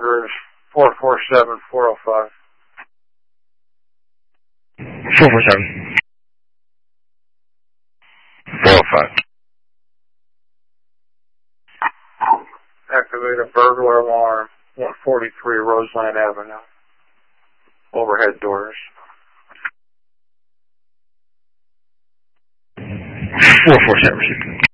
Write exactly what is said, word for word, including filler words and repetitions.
number is four four seven, four oh five. four four seven. four oh five. Activate a burglar alarm, one forty-three Roseland Avenue. Overhead doors. four four seven.